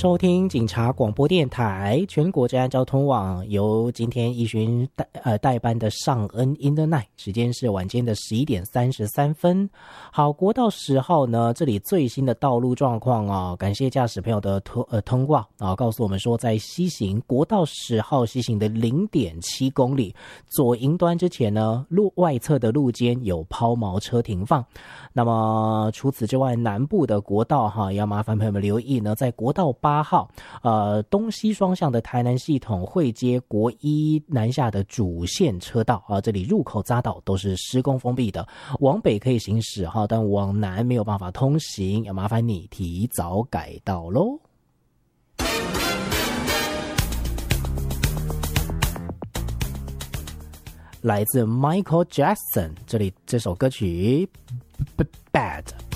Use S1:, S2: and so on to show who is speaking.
S1: 收听警察广播电台全国治安交通网，由今天义勋代班的尚恩 in the night， 时间是晚间的11点33分。好，国道10号呢，这里最新的道路状况啊，感谢驾驶朋友的通话啊，告诉我们说，在西行国道10号西行的 0.7 公里左营端之前呢，路外侧的路肩有抛锚车停放。那么除此之外，南部的国道哈，要麻烦朋友们留意呢，在国道8号东西双向的台南系统会接国一南下的主线车道啊，这里入口匝道都是施工封闭的，往北可以行驶哈，但往南没有办法通行，要麻烦你提早改道咯。来自 Michael Jackson， 这首歌曲 Bad。